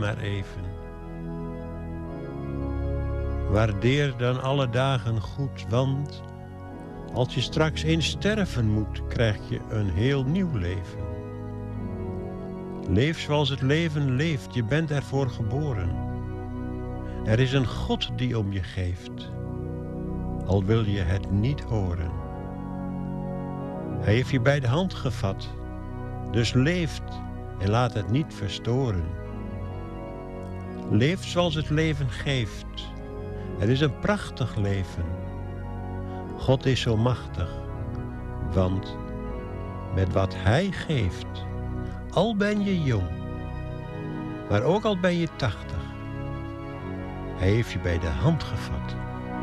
maar even. Waardeer dan alle dagen goed, want als je straks eens sterven moet, krijg je een heel nieuw leven. Leef zoals het leven leeft, je bent ervoor geboren. Er is een God die om je geeft, al wil je het niet horen. Hij heeft je bij de hand gevat, dus leeft en laat het niet verstoren. Leef zoals het leven geeft. Het is een prachtig leven. God is zo machtig, want met wat Hij geeft, al ben je jong, maar ook al ben je 80, Hij heeft je bij de hand gevat.